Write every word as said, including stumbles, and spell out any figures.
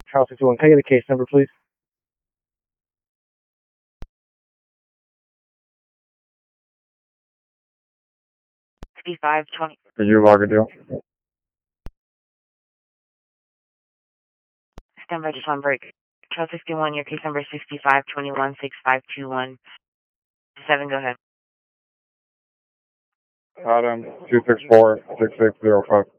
Trial sixty-one, can I get a case number, please? sixty-five twenty. Did you log a deal? Stand by, just on break. Trial sixty-one, your case number is sixty-five twenty-one six five two one seven. Go ahead. Adam two six four six six zero five.